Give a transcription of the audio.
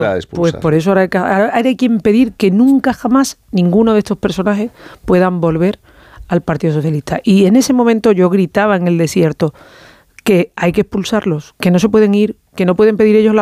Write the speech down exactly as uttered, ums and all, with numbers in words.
Pues, pues por eso ahora hay, que, ahora hay que impedir que nunca jamás ninguno de estos personajes puedan volver al Partido Socialista. Y en ese momento yo gritaba en el desierto que hay que expulsarlos, que no se pueden ir, que no pueden pedir ellos la